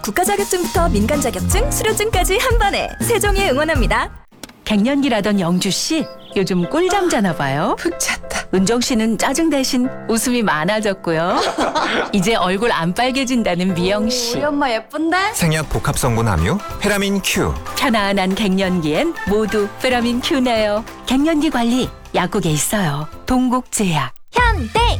국가 자격증부터 민간 자격증, 수료증까지 한 번에 세종이 응원합니다. 갱년기라던 영주 씨 요즘 꿀잠 자나 봐요. 푹 잤다. 은정 씨는 짜증 대신 웃음이 많아졌고요. 이제 얼굴 안 빨개진다는 미영 씨. 우리 엄마 예쁜데? 생약 복합성분 함유 페라민 Q. 편안한 갱년기엔 모두 페라민 Q네요. 갱년기 관리 약국에 있어요. 동국제약. 현대